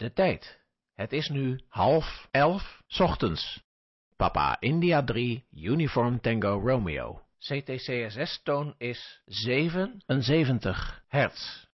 de tijd. Het is nu 10:30 ochtends. Papa India 3, Uniform Tango Romeo. CTCSS-toon is 77 hertz.